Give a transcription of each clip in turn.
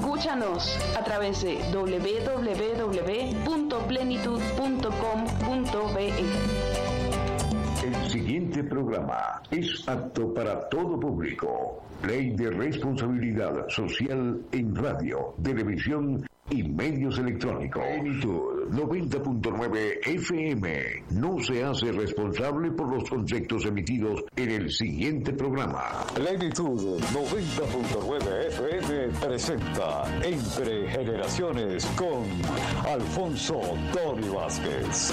Escúchanos a través de www.plenitud.com.be. El siguiente programa es apto para todo público. Ley de responsabilidad social en radio, televisión y medios electrónicos. Plenitud 90.9 FM no se hace responsable por los conceptos emitidos en el siguiente programa. Plenitud 90.9 FM presenta Entre Generaciones con Alfonso Tony Vázquez.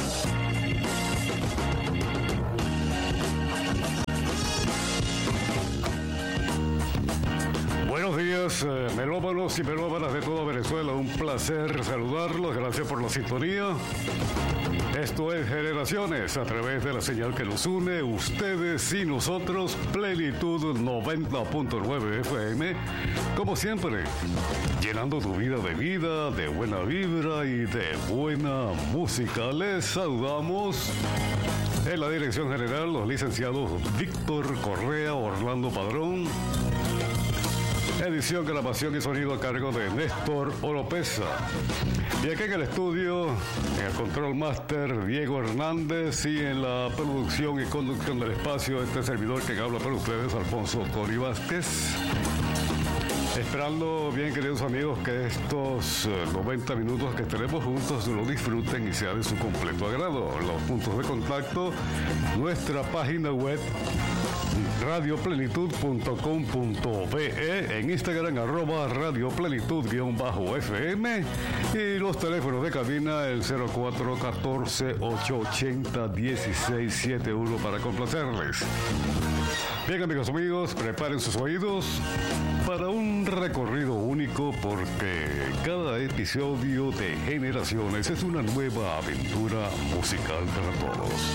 Buenos días, melómanos y melómanas de toda Venezuela. Un placer saludarlos. Gracias por la sintonía. Esto es Generaciones, a través de la señal que nos une, ustedes y nosotros, Plenitud 90.9 FM. Como siempre, llenando tu vida, de buena vibra y de buena música. Les saludamos en la dirección general los licenciados Víctor Correa, Orlando Padrón. Edición, grabación y sonido a cargo de Néstor Oropesa. Y aquí en el estudio, en el Control Master, Diego Hernández, y en la producción y conducción del espacio, este servidor que habla para ustedes, Alfonso Tony Vázquez. Esperando, bien queridos amigos, que estos 90 minutos que tenemos juntos lo disfruten y sea de su completo agrado. Los puntos de contacto, nuestra página web radioplenitud.com.be, en Instagram @radioplenitud_FM, y los teléfonos de cabina el 0414-880-1671 para complacerles. Bien, amigos, preparen sus oídos para un recorrido único, porque cada episodio de Generaciones es una nueva aventura musical para todos.